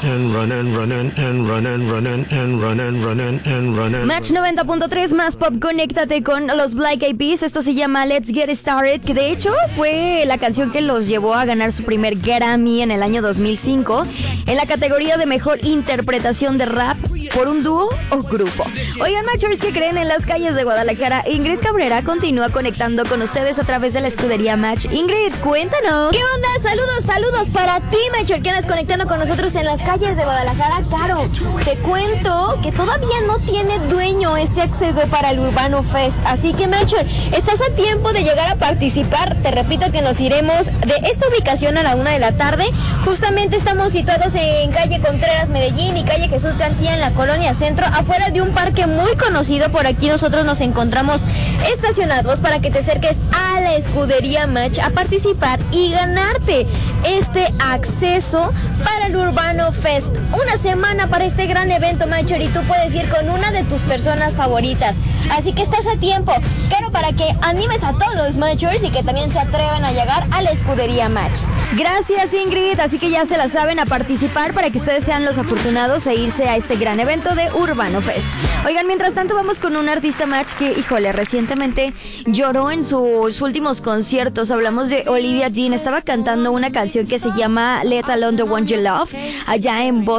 Match 90.3 más pop, conéctate con los Black Eyed Peas. Esto se llama Let's Get Started, que de hecho fue la canción que los llevó a ganar su primer Grammy en el año 2005 en la categoría de mejor interpretación de rap por un dúo o grupo. Oigan, Matchers, ¿qué creen? En las calles de Guadalajara, Ingrid Cabrera continúa conectando con ustedes a través de la escudería Match. Ingrid, cuéntanos. ¿Qué onda? Saludos para ti, Matcher, que andas conectando con nosotros en las calles de Guadalajara. Claro, te cuento que todavía no tiene dueño este acceso para el Urbano Fest. Así que, Matcher, estás a tiempo de llegar a participar. Te repito que nos iremos de esta ubicación a la 1 de la tarde. Justamente estamos situados en calle Contreras, Medellín, y calle Jesús García en la Colonia Centro, afuera de un parque muy conocido. Por aquí nosotros nos encontramos estacionados para que te acerques a la escudería Match a participar y ganarte este acceso para el Urbano Fest. Una semana para este gran evento, Matcher, y tú puedes ir con una de tus personas favoritas. Así que estás a tiempo, claro, para que animes a todos los Matchers y que también se atrevan a llegar a la escudería Match. Gracias, Ingrid. Así que ya se la saben, a participar para que ustedes sean los afortunados e irse a este gran evento de Urbano Fest. Oigan, mientras tanto vamos con un artista, Match, que, híjole, recientemente lloró en sus últimos conciertos. Hablamos de Olivia Dean. Estaba cantando una canción que se llama Let Alone the One You Love allá en Boston.